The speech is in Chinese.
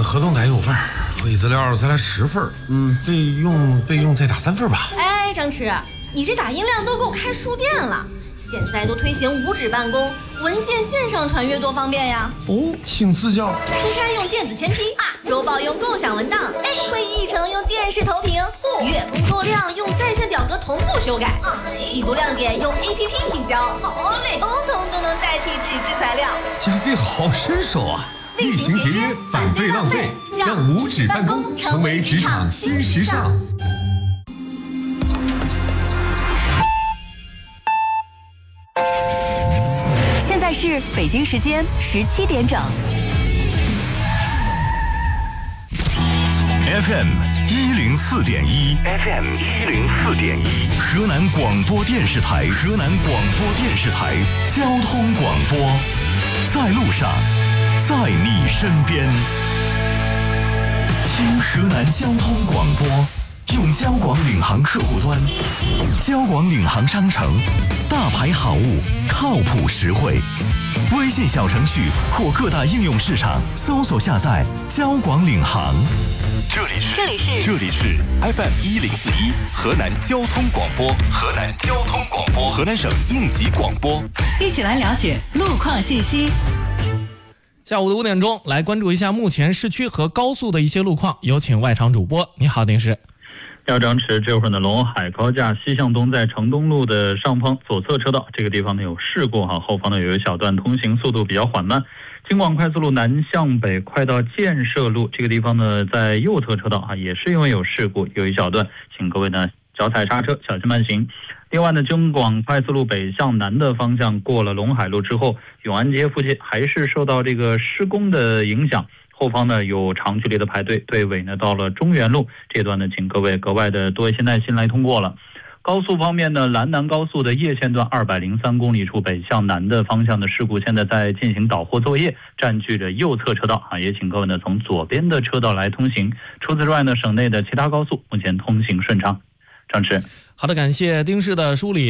合同打9份，会议资料再来10份，备用再打3份吧。 哎，张弛，你这打印量都够开书店了。现在都推行无纸办公，文件线上传阅多方便呀！ 哦，请赐教。 出差用电子签批周报用共享文档，会议议程用电视投屏，月工作量用在线表格同步修改，季度亮点用 APP 提交，好嘞，统统都能代替纸质材料。 加菲好身手啊！ 厉行节约，反对浪费，让无纸办公成为职场新时尚。 现在是北京时间17点整。 FM 104.1 ，FM 104.1，河南广播电视台，河南广播电视台交通广播，在路上，在你身边，听河南交通广播。用交广领航客户端，交广领航商城，大牌好物，靠谱实惠。微信小程序或各大应用市场搜索下载交广领航。这里是 FM 104.1河南交通广播，河南交通广播，河南省应急广播。 一起来了解路况信息。 下午的5点钟，来关注一下目前市区和高速的一些路况。有请外场主播，你好，丁师。 张弛，这会儿呢，陇海高架西向东在城东路的上方左侧车道，这个地方呢有事故后方呢有一小段通行速度比较缓慢。京广快速路南向北快到建设路这个地方呢，在右侧车道也是因为有事故，有一小段，请各位呢脚踩刹车，小心慢行。另外呢，京广快速路北向南的方向过了陇海路之后，永安街附近还是受到这个施工的影响。后方呢有长距离的排队，队尾呢到了中原路这段呢，请各位格外的多一些耐心来通过了。高速方面呢，兰南高速的叶县段203公里处北向南的方向的事故现在在进行导货作业，占据着右侧车道也请各位呢从左边的车道来通行。除此之外呢，省内的其他高速目前通行顺畅。张弛， 好的，感谢丁师的梳理。